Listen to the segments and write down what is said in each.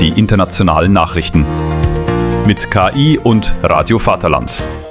die internationalen Nachrichten. Mit KI und Radio Vaterland.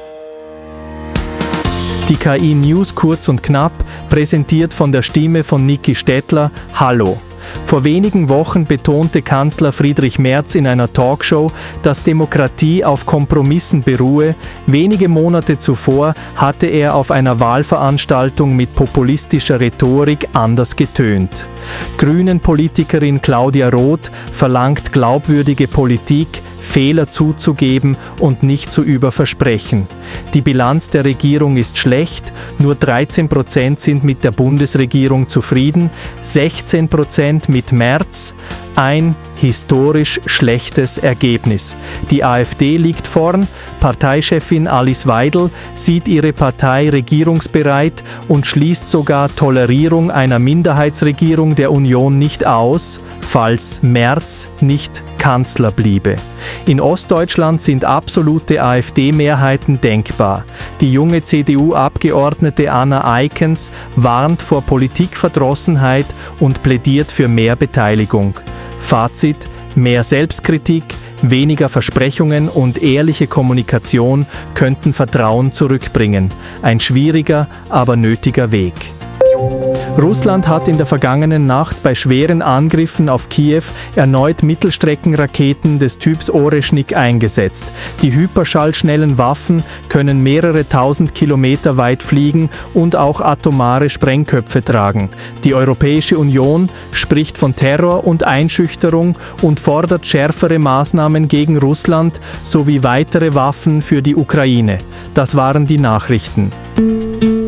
Die KI News kurz und knapp, präsentiert von der Stimme von Niki Stettler. Hallo! Vor wenigen Wochen betonte Kanzler Friedrich Merz in einer Talkshow, dass Demokratie auf Kompromissen beruhe. Wenige Monate zuvor hatte er auf einer Wahlveranstaltung mit populistischer Rhetorik anders getönt. Grünen-Politikerin Claudia Roth verlangt glaubwürdige Politik, Fehler zuzugeben und nicht zu überversprechen. Die Bilanz der Regierung ist schlecht, nur 13% sind mit der Bundesregierung zufrieden, 16% mit Merz, ein historisch schlechtes Ergebnis. Die AfD liegt vorn, Parteichefin Alice Weidel sieht ihre Partei regierungsbereit und schließt sogar Tolerierung einer Minderheitsregierung der Union nicht aus, falls Merz nicht Kanzler bliebe. In Ostdeutschland sind absolute AfD-Mehrheiten denkbar. Die junge CDU-Abgeordnete Anna Eikens warnt vor Politikverdrossenheit und plädiert für mehr Beteiligung. Fazit: mehr Selbstkritik, weniger Versprechungen und ehrliche Kommunikation könnten Vertrauen zurückbringen. Ein schwieriger, aber nötiger Weg. Russland hat in der vergangenen Nacht bei schweren Angriffen auf Kiew erneut Mittelstreckenraketen des Typs Oreschnik eingesetzt. Die hyperschallschnellen Waffen können mehrere tausend Kilometer weit fliegen und auch atomare Sprengköpfe tragen. Die Europäische Union spricht von Terror und Einschüchterung und fordert schärfere Maßnahmen gegen Russland sowie weitere Waffen für die Ukraine. Das waren die Nachrichten.